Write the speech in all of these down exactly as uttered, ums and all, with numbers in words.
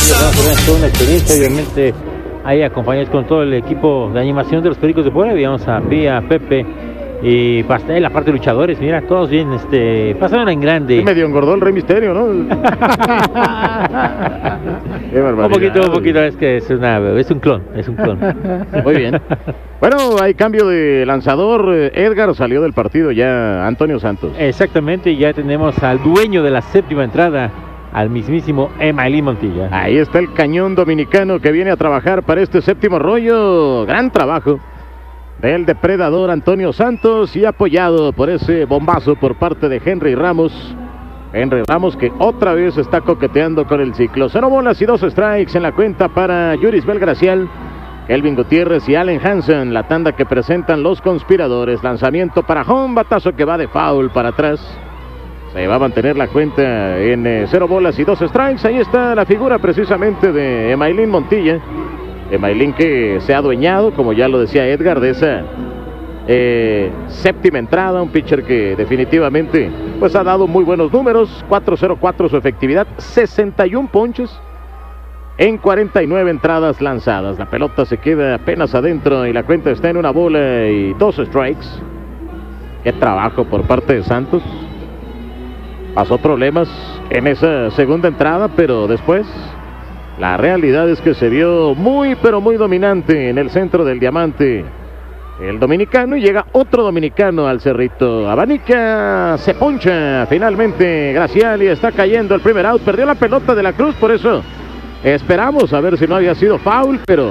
toda una experiencia, obviamente, ahí acompañados con todo el equipo de animación de los Pericos de Puebla. Vimos a Pía, Pepe y Pastel, la parte de luchadores, mira, todos bien, este, pasaron en grande. Sí, medio engordó el Rey Misterio, ¿no? Qué barbaridad. Un poquito, un poquito, es que es, una, es un clon, es un clon. Muy bien. Bueno, hay cambio de lanzador. Edgar salió del partido ya, Antonio Santos. Exactamente, ya tenemos al dueño de la séptima entrada, al mismísimo Emailín Montilla. Ahí está el cañón dominicano que viene a trabajar para este séptimo rollo. Gran trabajo del depredador Antonio Santos y apoyado por ese bombazo por parte de Henry Ramos. Henry Ramos que otra vez está coqueteando con el ciclo. Cero bolas y dos strikes en la cuenta para Yuris Belgracial, Kelvin Gutiérrez y Allen Hansen. La tanda que presentan los conspiradores. Lanzamiento para home, batazo que va de foul para atrás. Se va a mantener la cuenta en eh, cero bolas y dos strikes. Ahí está la figura precisamente de Emailín Montilla. Emailín que se ha adueñado, como ya lo decía Edgar, de esa eh, séptima entrada. Un pitcher que definitivamente pues ha dado muy buenos números. cuatro cero cuatro su efectividad, sesenta y un ponches en cuarenta y nueve entradas lanzadas. La pelota se queda apenas adentro y la cuenta está en una bola y dos strikes. Qué trabajo por parte de Santos. Pasó problemas en esa segunda entrada, pero después la realidad es que se vio muy pero muy dominante en el centro del diamante el dominicano, y llega otro dominicano al cerrito. Abanica, se poncha finalmente Gracial y está cayendo el primer out. Perdió la pelota de la Cruz, por eso esperamos a ver si no había sido foul, pero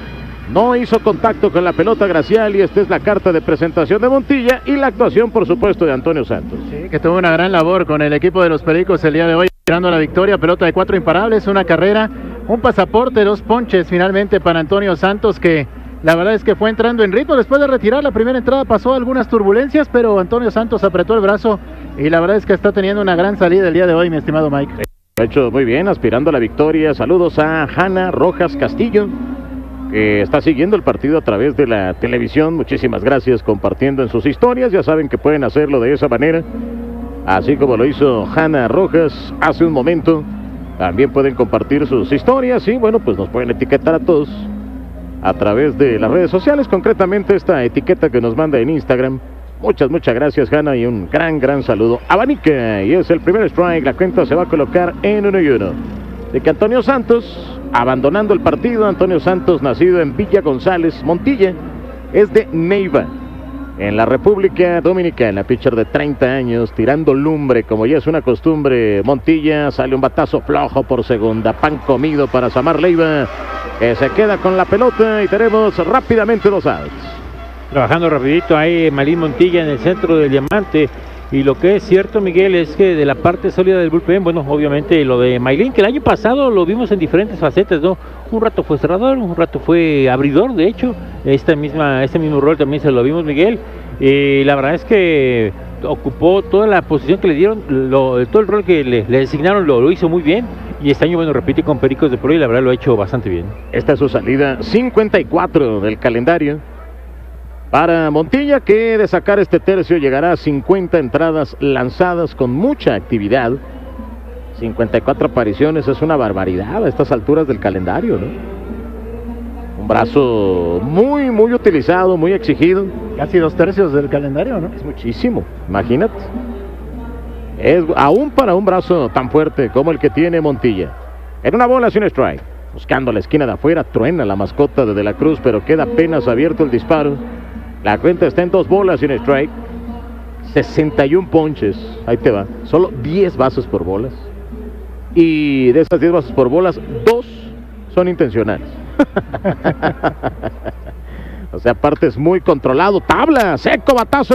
no hizo contacto con la pelota Gracial, y esta es la carta de presentación de Montilla y la actuación, por supuesto, de Antonio Santos. Sí, que tuvo una gran labor con el equipo de los Pericos el día de hoy, tirando la victoria. Pelota de cuatro imparables, una carrera, un pasaporte, dos ponches finalmente para Antonio Santos, que la verdad es que fue entrando en ritmo. Después de retirar la primera entrada pasó algunas turbulencias, pero Antonio Santos apretó el brazo y la verdad es que está teniendo una gran salida el día de hoy, mi estimado Mike. Lo ha hecho muy bien, aspirando a la victoria. Saludos a Hanna Rojas Castillo, que está siguiendo el partido a través de la televisión. Muchísimas gracias, compartiendo en sus historias. Ya saben que pueden hacerlo de esa manera, así como lo hizo Hanna Rojas hace un momento. También pueden compartir sus historias y bueno, pues nos pueden etiquetar a todos a través de las redes sociales, concretamente esta etiqueta que nos manda en Instagram. Muchas, muchas gracias, Hanna, y un gran, gran saludo. Abanica, y es el primer strike. La cuenta se va a colocar en uno y uno. De que Antonio Santos, abandonando el partido. Antonio Santos, nacido en Villa González, Montilla, es de Neiva, en la República Dominicana. Pitcher de treinta años, tirando lumbre, como ya es una costumbre. Montilla, sale un batazo flojo por segunda. Pan comido para Samar Leiva, que se queda con la pelota, y tenemos rápidamente dos outs. Trabajando rapidito ahí Emailín Montilla en el centro del diamante. Y lo que es cierto, Miguel, es que de la parte sólida del bullpen, bueno, obviamente lo de Emailín, que el año pasado lo vimos en diferentes facetas, ¿no? Un rato fue cerrador, un rato fue abridor, de hecho, esta misma, este mismo rol también se lo vimos, Miguel. Y la verdad es que ocupó toda la posición que le dieron, lo, todo el rol que le, le designaron lo, lo hizo muy bien. Y este año, bueno, repite con Pericos de Puebla y la verdad lo ha hecho bastante bien. Esta es su salida cincuenta y cuatro del calendario para Montilla, que de sacar este tercio llegará a cincuenta entradas lanzadas con mucha actividad. cincuenta y cuatro apariciones, es una barbaridad a estas alturas del calendario, ¿no? Un brazo muy, muy utilizado, muy exigido. Casi dos tercios del calendario, ¿no? Es muchísimo, imagínate. Es aún para un brazo tan fuerte como el que tiene Montilla. En una bola sin strike, buscando la esquina de afuera, truena la mascota de De la Cruz, pero queda apenas abierto el disparo. La cuenta está en dos bolas sin strike, sesenta y un ponches, ahí te va, solo diez bases por bolas, y de esas diez bases por bolas, dos son intencionales. O sea, aparte es muy controlado. Tabla, seco, batazo